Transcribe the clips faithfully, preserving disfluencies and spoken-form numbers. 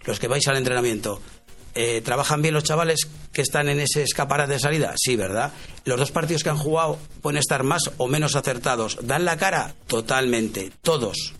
los que vais al entrenamiento, eh, ¿trabajan bien los chavales que están en ese escaparate de salida? Sí, ¿verdad? Los dos partidos que han jugado pueden estar más o menos acertados. ¿Dan la cara? Totalmente. Todos.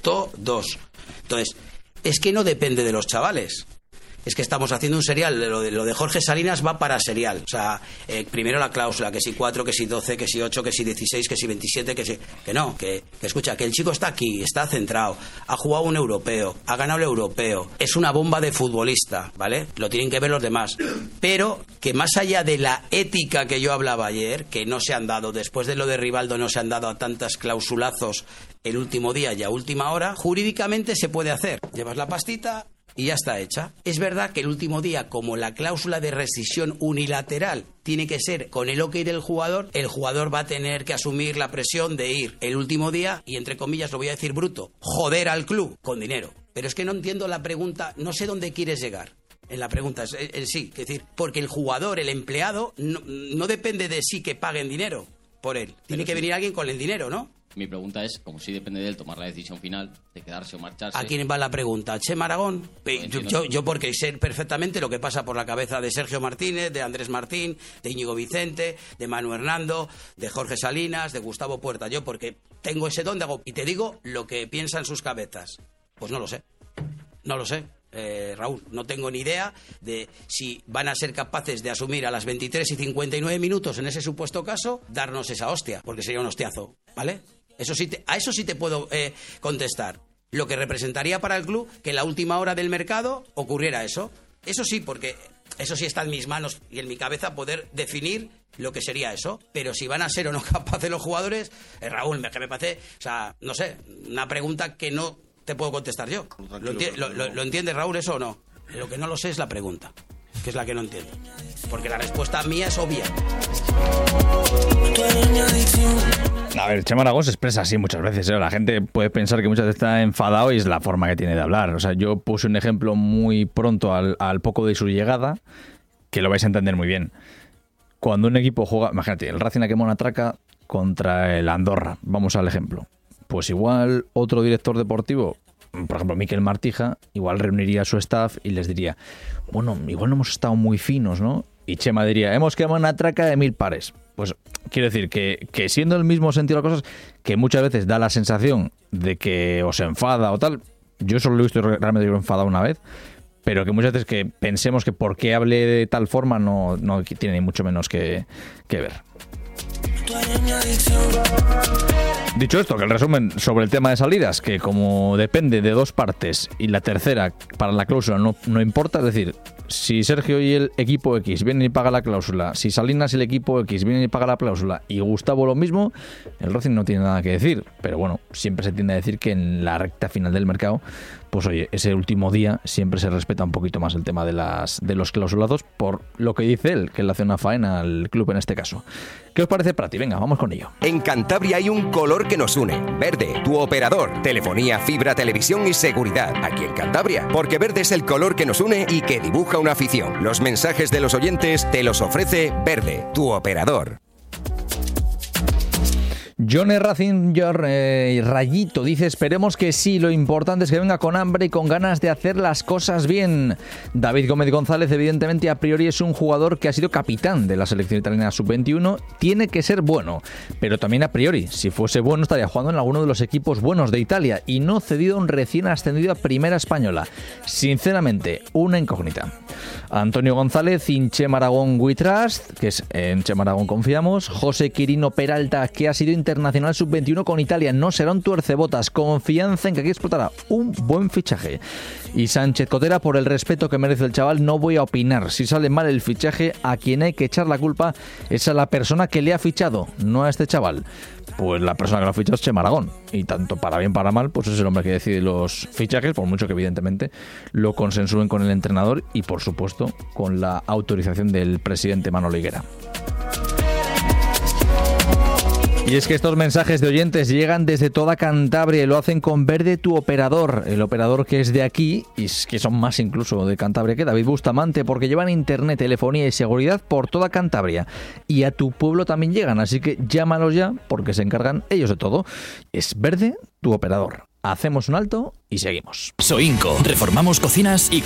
Todos. Entonces, es que no depende de los chavales. Es que estamos haciendo un serial, lo de, lo de Jorge Salinas va para serial. O sea, eh, primero la cláusula, que si cuatro, que si doce, que si ocho, que si dieciséis, que si veintisiete, que si... Que no, que, que escucha, que el chico está aquí, está centrado, ha jugado un europeo, ha ganado el europeo, es una bomba de futbolista, ¿vale? Lo tienen que ver los demás. Pero que más allá de la ética que yo hablaba ayer, que no se han dado, después de lo de Rivaldo no se han dado a tantas clausulazos el último día y a última hora, jurídicamente se puede hacer. Llevas la pastita y ya está hecha. Es verdad que el último día, como la cláusula de rescisión unilateral tiene que ser con el ok del jugador, el jugador va a tener que asumir la presión de ir el último día, y entre comillas lo voy a decir bruto, joder al club con dinero. Pero es que no entiendo la pregunta, no sé dónde quieres llegar. En la pregunta es, es, es sí, es decir, porque el jugador, el empleado, no, no depende de sí que paguen dinero por él. Tiene Pero que sí. venir alguien con el dinero, ¿no? Mi pregunta es, como si depende de él tomar la decisión final de quedarse o marcharse... ¿A quién va la pregunta? ¿A Chema Aragón? Yo, yo, yo porque sé perfectamente lo que pasa por la cabeza de Sergio Martínez, de Andrés Martín, de Íñigo Vicente, de Manu Hernando, de Jorge Salinas, de Gustavo Puerta. Yo porque tengo ese don de hago... Y te digo lo que piensan sus cabezas. Pues no lo sé. No lo sé. Eh, Raúl, no tengo ni idea de si van a ser capaces de asumir a las veintitrés y cincuenta y nueve minutos, en ese supuesto caso, darnos esa hostia, porque sería un hostiazo, ¿vale? Eso sí te, a eso sí te puedo eh, contestar. Lo que representaría para el club que en la última hora del mercado ocurriera eso. Eso sí, porque eso sí está en mis manos y en mi cabeza poder definir lo que sería eso. Pero si van a ser o no capaces los jugadores, eh, Raúl, me, que me parece, o sea, no sé, una pregunta que no te puedo contestar yo. ¿Lo, enti- lo, lo, ¿Lo entiende Raúl eso o no? Lo que no lo sé es la pregunta, que es la que no entiendo. Porque la respuesta mía es obvia. A ver, Chema Aragón se expresa así muchas veces, ¿eh? La gente puede pensar que muchas veces está enfadado y es la forma que tiene de hablar. O sea, yo puse un ejemplo muy pronto al, al poco de su llegada, que lo vais a entender muy bien. Cuando un equipo juega, imagínate, el Racing a quemó una traca contra el Andorra, vamos al ejemplo. Pues igual otro director deportivo, por ejemplo Miquel Martija, igual reuniría a su staff y les diría, bueno, igual no hemos estado muy finos, ¿no? Y Chema diría, hemos quemado una traca de mil pares. Pues quiero decir que, que siendo el mismo sentido las cosas, que muchas veces da la sensación de que os enfada o tal, yo solo lo he visto realmente enfadado una vez, pero que muchas veces que pensemos que por qué hable de tal forma no, no tiene ni mucho menos que, que ver. Dicho esto, que el resumen sobre el tema de salidas, que como depende de dos partes y la tercera para la cláusula no, no importa, es decir, si Sergio y el equipo X vienen y pagan la cláusula, si Salinas y el equipo X vienen y pagan la cláusula y Gustavo lo mismo, el Racing no tiene nada que decir. Pero bueno, siempre se tiende a decir que en la recta final del mercado, pues oye, ese último día siempre se respeta un poquito más el tema de las de los clausulados por lo que dice él, que le hace una faena al club en este caso. ¿Qué os parece, Prati? Venga, vamos con ello. En Cantabria hay un color que nos une. Verde, tu operador. Telefonía, fibra, televisión y seguridad. Aquí en Cantabria. Porque verde es el color que nos une y que dibuja una afición. Los mensajes de los oyentes te los ofrece Verde, tu operador. Johnny Razinger eh, Rayito dice, esperemos que sí, lo importante es que venga con hambre y con ganas de hacer las cosas bien. David Gómez González, evidentemente a priori es un jugador que ha sido capitán de la selección italiana sub veintiuno, tiene que ser bueno, pero también a priori, si fuese bueno estaría jugando en alguno de los equipos buenos de Italia y no cedido a un recién ascendido a Primera Española. Sinceramente, una incógnita. Antonio González, in Chema Aragón we trust, que es en Chema Aragón confiamos. José Quirino Peralta, que ha sido internacional sub veintiuno con Italia, no será un tuercebotas, confianza en que aquí explotará un buen fichaje. Y Sánchez Cotera, por el respeto que merece el chaval, no voy a opinar. Si sale mal el fichaje, a quien hay que echar la culpa es a la persona que le ha fichado, no a este chaval. Pues la persona que lo ha fichado es Chema Aragón. Y tanto para bien para mal, pues es el hombre que decide los fichajes, por mucho que evidentemente lo consensúen con el entrenador y por supuesto con la autorización del presidente Manolo Higuera. Y es que estos mensajes de oyentes llegan desde toda Cantabria y lo hacen con Verde, tu operador, el operador que es de aquí y que son más incluso de Cantabria que David Bustamante, porque llevan internet, telefonía y seguridad por toda Cantabria y a tu pueblo también llegan, así que llámalos ya porque se encargan ellos de todo. Es Verde, tu operador. Hacemos un alto y seguimos. Soinco. Reformamos cocinas y